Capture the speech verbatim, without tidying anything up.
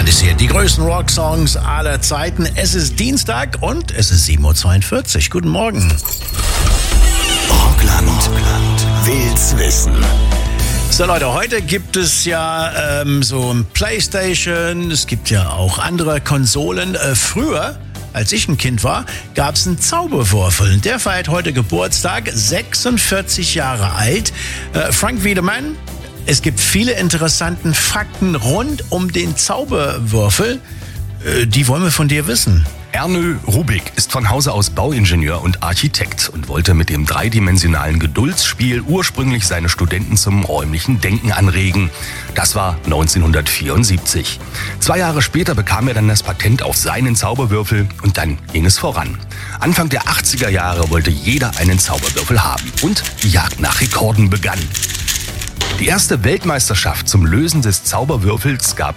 analysiert die größten Rocksongs aller Zeiten. Es ist Dienstag und es ist sieben Uhr zweiundvierzig. Guten Morgen. Rockland, Rockland. Will's wissen. So Leute, heute gibt es ja ähm, so ein Playstation, es gibt ja auch andere Konsolen. Äh, früher, als ich ein Kind war, gab es einen Zauberwürfel. Der feiert heute Geburtstag, sechsundvierzig Jahre alt. Äh, Frank Wiedemann, es gibt viele interessante Fakten rund um den Zauberwürfel. Äh, die wollen wir von dir wissen. Ernö Rubik ist von Hause aus Bauingenieur und Architekt und wollte mit dem dreidimensionalen Geduldsspiel ursprünglich seine Studenten zum räumlichen Denken anregen. Das war neunzehnhundertvierundsiebzig. Zwei Jahre später bekam er dann das Patent auf seinen Zauberwürfel und dann ging es voran. Anfang der achtziger Jahre wollte jeder einen Zauberwürfel haben und die Jagd nach Rekorden begann. Die erste Weltmeisterschaft zum Lösen des Zauberwürfels gab